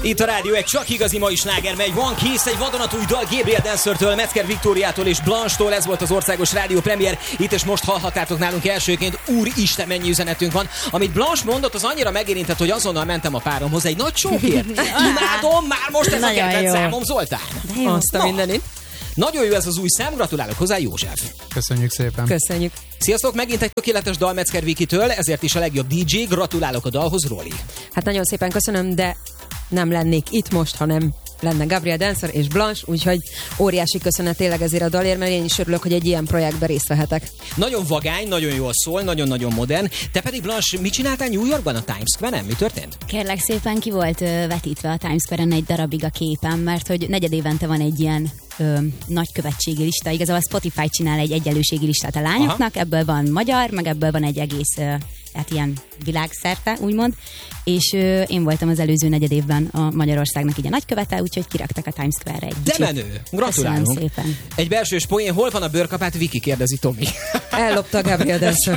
Itt a rádió egy csak igazi mai sláger megy. Van kész egy vadonatúj dal Gabriel Dancertől, Metzger Viktóriától és Blanche-tól. Ez volt az országos rádió premier. Itt és most hallhattátok nálunk elsőként. Úristen, mennyi üzenetünk van. Amit Blanche mondott, az annyira megérintett, hogy azonnal mentem a páromhoz egy nagy csókért. Imádom, már most ez a kedvenc számom, Zoltán. Azt a mindenit. Nagyon jó ez az új szám, gratulálok hozzá, József. Köszönjük szépen. Köszönjük. Sziasztok, megint egy tökéletes dal Metzger Vikitől, ezért is a legjobb DJ. Gratulálok a dalhoz, Roli. Hát nagyon szépen köszönöm, de nem lennék itt most, hanem lenne Gabriel Dancer és Blanche, úgyhogy óriási köszönet tényleg ezért a dalért, mert én is örülök, hogy egy ilyen projektben részt vehetek. Nagyon vagány, nagyon jól szól, nagyon-nagyon modern. Te pedig, Blanche, mit csináltál New Yorkban, a Times Square-en? Mi történt? Kérlek szépen, ki volt vetítve a Times Square-en egy darabig a képem, mert hogy negyedévente van egy ilyen nagykövetségi lista. Igazából a Spotify csinál egy egyenlőségi listát a lányoknak, ebből van magyar, meg ebből van egy egész hát ilyen világszerte, úgymond, és én voltam az előző negyedévben a Magyarországnak így a nagykövete, úgyhogy kiraktak a Times Square-re egy De menő! Gratulálunk! Köszönöm szépen! Egy belsős poén, hol van a bőrkapát? Viki, kérdezi Tomi. Ellopta Gabriel Dancer.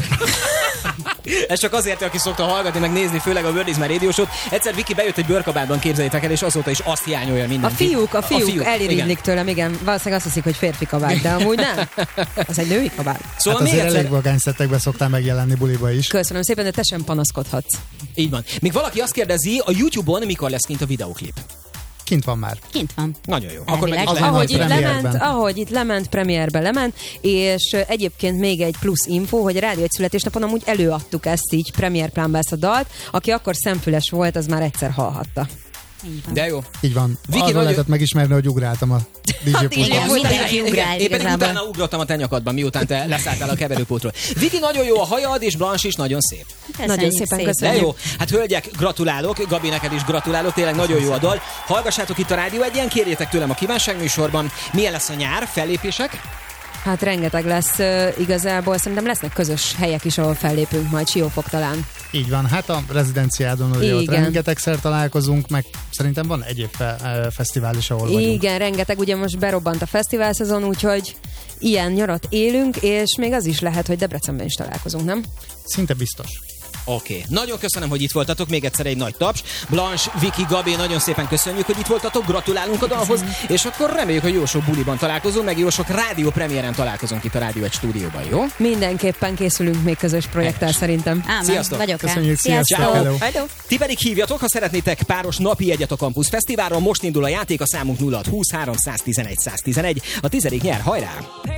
Ez csak azért, aki szokta hallgatni, meg nézni, főleg a World is My Radio Show-t. Egyszer Viki bejött egy bőrkabátban, képzeljétek el, és azóta is azt hiányolja mindenki. A fiúk elirigylik tőlem, igen. Valószínűleg azt hiszik, hogy férfi kabát, de amúgy nem. Az egy női kabát. Szóval hát még azért elég vagány szettekben szoktál megjelenni buliba is. Köszönöm szépen, de te sem panaszkodhatsz. Így van. Még valaki azt kérdezi, a YouTube-on mikor lesz kint a videóklip? Kint van már. Kint van. Nagyon jó. Akkor meg is ahogy itt lement, premierbe lement, és egyébként még egy plusz info, hogy a Rádió egy születésnapon amúgy előadtuk ezt így premier plánba ezt a dalt. Aki akkor szemfüles volt, az már egyszer hallhatta. De jó. Így van. Arról lehetett megismerni, hogy ugráltam a DJ pultban. Mindenki ugrál Én pedig igazából. utána ugrottam a te nyakadban, miután te leszálltál a keverőpótról. Viki, nagyon jó a hajad, és Blanche is nagyon szép. Nagyon szépen köszönöm. De jó. Hát hölgyek, gratulálok, Gabi, neked is gratulálok, tényleg nagyon jó a dal. Hallgassátok itt a Rádió Egyen, kérjétek tőlem a kívánságműsorban. Milyen lesz a nyár? Fellépések? Hát rengeteg lesz igazából, szerintem lesznek közös helyek is, ahol fellépünk majd, Siófok talán. Így van, hát a rezidenciádon ugye ott rengetegszer találkozunk, meg szerintem van egyéb fesztivál is, ahol vagyunk. Igen, rengeteg, ugye most berobbant a fesztivál szezon, úgyhogy ilyen nyarat élünk, és még az is lehet, hogy Debrecenben is találkozunk, nem? Szinte biztos. Oké. Nagyon köszönöm, hogy itt voltatok, még egyszer egy nagy taps. Blanche, Viki, Gabi, nagyon szépen köszönjük, hogy itt voltatok, gratulálunk a dalhoz, és akkor reméljük, hogy jó sok buliban találkozunk, meg jó sok rádió premiéren találkozunk itt a Rádió egy stúdióban, jó? Mindenképpen készülünk még közös projekttel szerintem. Sziasztok! Vagyok rá. Köszönjük, sziasztok! Hello. Ti pedig hívjatok, ha szeretnétek páros napi jegyet a Campus Fesztiválról, most indul a játék, a számunk 0620 311 111. A 10. nyer, hajrá!